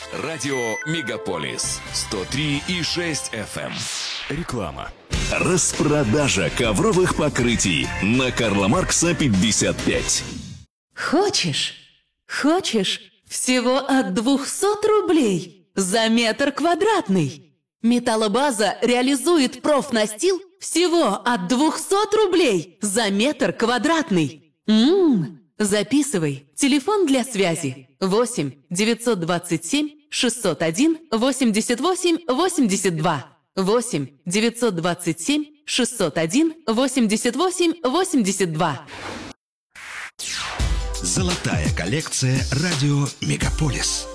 Радио «Мегаполис» 103,6 FM. Реклама. Распродажа ковровых покрытий на Карла Маркса 55. Хочешь? Всего от 200 рублей за метр квадратный. Металлобаза реализует профнастил всего от 200 рублей за метр квадратный. Записывай. Телефон для связи 8 927 601 88 82. 8 927 601 88 82. Золотая коллекция «Радио Мегаполис».